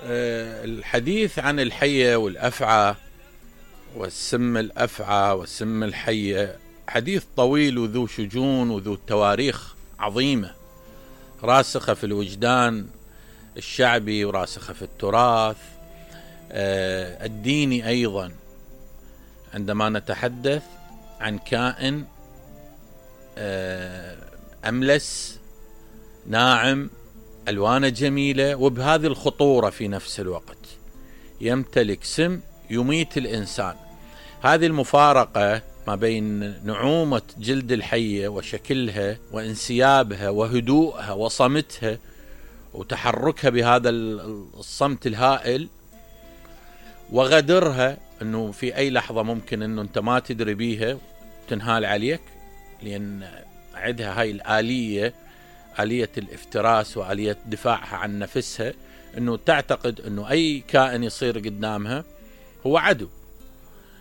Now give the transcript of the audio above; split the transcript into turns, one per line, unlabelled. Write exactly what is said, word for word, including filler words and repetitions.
الحديث عن الحية والأفعى والسم الأفعى والسم الحية حديث طويل وذو شجون وذو تواريخ عظيمة راسخة في الوجدان الشعبي وراسخة في التراث الديني أيضا. عندما نتحدث عن كائن أملس ناعم ألوانه جميلة وبهذه الخطورة في نفس الوقت، يمتلك سم يميت الإنسان. هذه المفارقة ما بين نعومة جلد الحية وشكلها وانسيابها وهدوءها وصمتها وتحركها بهذا الصمت الهائل، وغدرها أنه في أي لحظة ممكن أنه أنت ما تدري بيها تنهال عليك، لأن عندها هاي الآلية، آلية الافتراس وآلية دفاعها عن نفسها، أنه تعتقد أنه أي كائن يصير قدامها هو عدو.